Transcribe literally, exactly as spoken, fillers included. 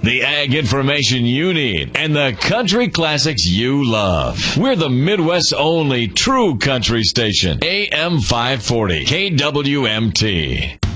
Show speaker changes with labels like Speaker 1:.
Speaker 1: the ag information you need, and the country classics you love. We're the Midwest's only true country station. A M five forty, K W M T.